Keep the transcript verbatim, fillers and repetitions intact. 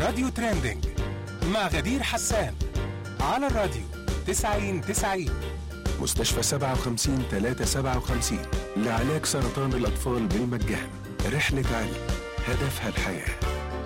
راديو تريندينج مع غدير حسان على الراديو تسعين تسعين. مستشفى سبعة وخمسين ثلاثة سبعة وخمسين لعلاج سرطان الأطفال بالمجان. رحلة علم هدفها الحياة.